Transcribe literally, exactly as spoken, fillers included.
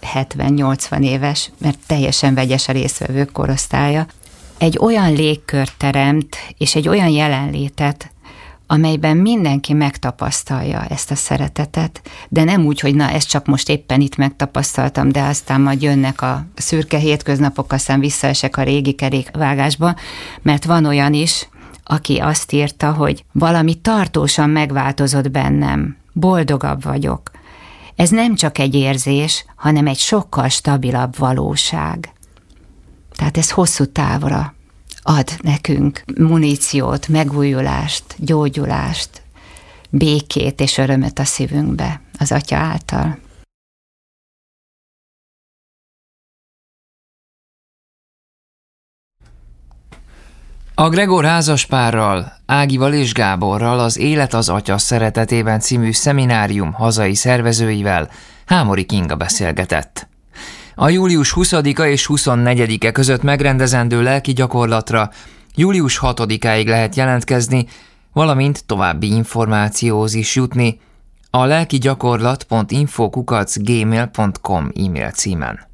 hetven-nyolcvan éves, mert teljesen vegyes a résztvevők korosztálya, egy olyan légkört teremt, és egy olyan jelenlétet, amelyben mindenki megtapasztalja ezt a szeretetet, de nem úgy, hogy na, ezt csak most éppen itt megtapasztaltam, de aztán majd jönnek a szürke hétköznapok, aztán visszaesek a régi kerékvágásba, mert van olyan is, aki azt írta, hogy valami tartósan megváltozott bennem, boldogabb vagyok. Ez nem csak egy érzés, hanem egy sokkal stabilabb valóság. Tehát ez hosszú távra ad nekünk muníciót, megújulást, gyógyulást, békét és örömöt a szívünkbe az Atya által. A Gregor házaspárral, Ágival és Gáborral az Élet az Atya szeretetében című szeminárium hazai szervezőivel Hámori Kinga beszélgetett. A július huszadika és huszonnegyedike között megrendezendő lelki gyakorlatra július hatodikáig lehet jelentkezni, valamint további információhoz is jutni a lelkigyakorlat pont info kukac gmail pont com e-mail címen.